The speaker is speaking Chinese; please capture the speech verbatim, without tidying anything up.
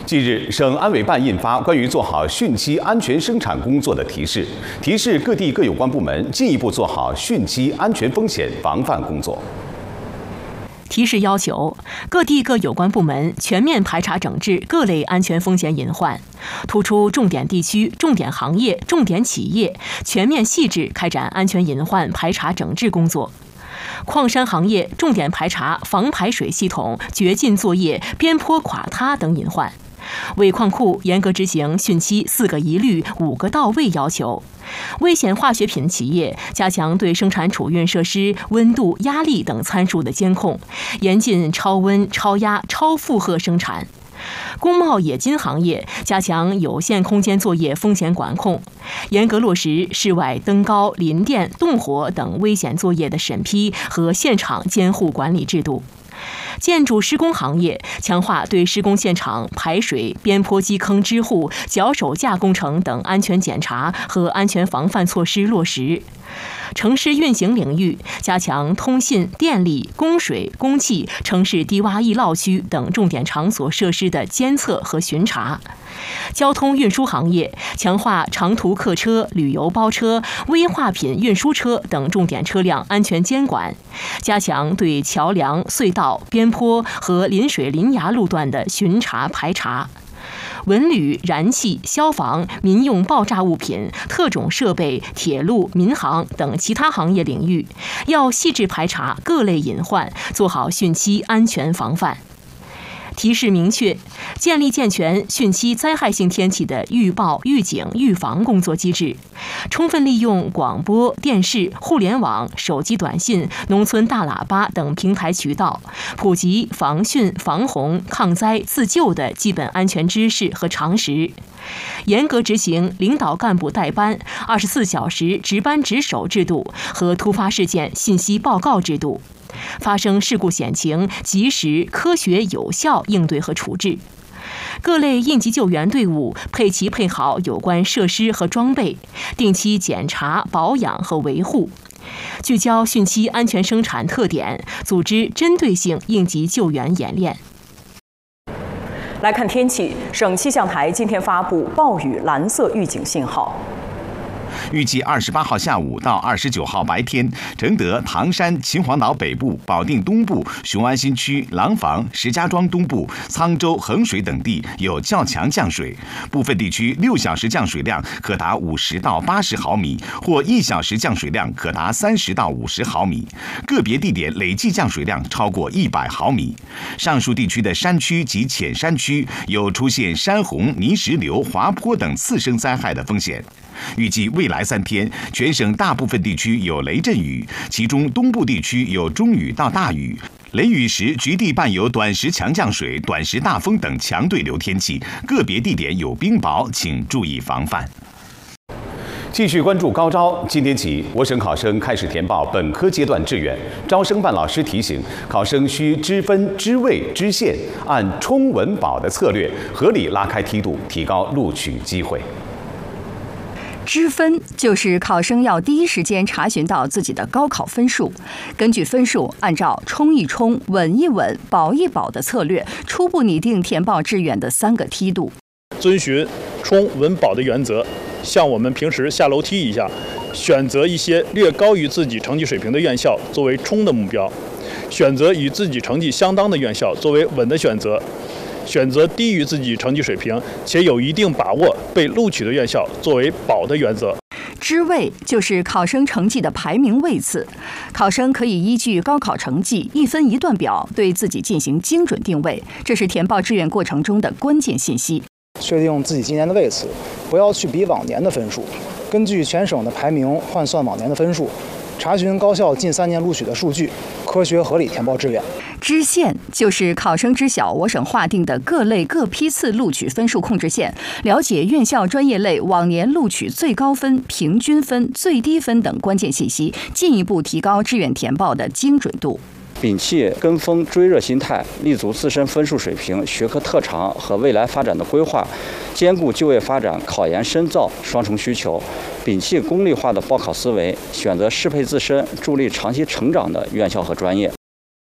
近日，省安委办印发关于做好汛期安全生产工作的提示，提示各地各有关部门进一步做好汛期安全风险防范工作。 提示要求各地各有关部门全面排查整治各类安全风险隐患，突出重点地区、重点行业、重点企业，全面细致开展安全隐患排查整治工作。矿山行业重点排查防排水系统掘进作业、边坡垮塌等隐患。尾矿库严格执行汛期四个一律、五个到位要求。危险化学品企业加强对生产储运设施温度、压力等参数的监控，严禁超温、超压、超负荷生产。工贸冶金行业加强有限空间作业风险管控，严格落实室外登高、临电、动火等危险作业的审批和现场监护管理制度。建筑施工行业强化对施工现场排水、边坡基坑支护、脚手架工程等安全检查和安全防范措施落实。城市运行领域加强通信、电力、供水、供气、城市低洼易涝区等重点场所设施的监测和巡查。交通运输行业强化长途客车、旅游包车、危化品运输车等重点车辆安全监管，加强对桥梁、隧道、边坡和临水临崖路段的巡查排查。文旅、燃气、消防、民用爆炸物品、特种设备、铁路、民航等其他行业领域，要细致排查各类隐患，做好汛期安全防范。提示明确，建立健全汛期灾害性天气的预报、预警、预防工作机制，充分利用广播电视、互联网、手机短信、农村大喇叭等平台渠道，普及防汛、防洪、抗灾、自救的基本安全知识和常识。严格执行领导干部带班、二十四小时值班值守制度和突发事件信息报告制度，发生事故险情及时、科学、有效应对和处置。各类应急救援队伍配齐配好有关设施和装备，定期检查、保养和维护。聚焦汛期安全生产特点，组织针对性应急救援演练。 来看天气，省气象台今天发布暴雨蓝色预警信号。 预计二十八号下午到二十九号白天，承德、唐山、秦皇岛北部、保定东部、雄安新区、廊坊、石家庄东部、沧州、衡水等地有较强降水，部分地区六小时降水量可达五十到八十毫米，或一小时降水量可达三十到五十毫米，个别地点累计降水量超过一百毫米。上述地区的山区及浅山区有出现山洪、泥石流、滑坡等次生灾害的风险。预计未来三天，全省大部分地区有雷阵雨，其中东部地区有中雨到大雨。雷雨时，局地伴有短时强降水、短时大风等强对流天气，个别地点有冰雹，请注意防范。继续关注高招。今天起，我省考生开始填报本科阶段志愿。招生办老师提醒，考生需知分、知位、知县，按冲稳保的策略，合理拉开梯度，提高录取机会。 知分就是考生要第一时间查询到自己的高考分数，根据分数，按照冲一冲、稳一稳、保一保的策略，初步拟定填报志愿的三个梯度。 遵循冲稳保的原则，像我们平时下楼梯一样，选择一些略高于自己成绩水平的院校作为冲的目标，选择与自己成绩相当的院校作为稳的选择。选择低于自己成绩水平且有一定把握被录取的院校作为保的原则。 知位就是考生成绩的排名位次，考生可以依据高考成绩一分一段表对自己进行精准定位，这是填报志愿过程中的关键信息。 确定自己今年的位次，不要去比往年的分数，根据全省的排名换算往年的分数，查询高校近三年录取的数据，科学合理填报志愿。 知县就是考生知晓我省划定的各类各批次录取分数控制线，了解院校专业类往年录取最高分、平均分、最低分等关键信息，进一步提高志愿填报的精准度。 摒弃跟风追热心态，立足自身分数水平、学科特长和未来发展的规划，兼顾就业发展、考研深造双重需求，摒弃功利化的报考思维，选择适配自身、助力长期成长的院校和专业。